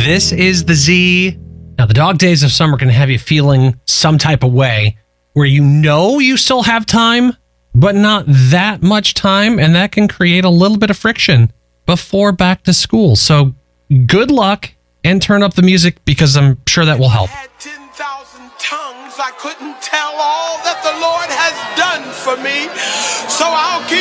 This is the Z. Now, the dog days of summer can have you feeling some type of way where you know you still have time, but not that much time, and that can create a little bit of friction before back to school. So good luck and turn up the music because I'm sure that will help. I had 10,000 tongues, I couldn't tell all that the Lord has done for me. So I'll keep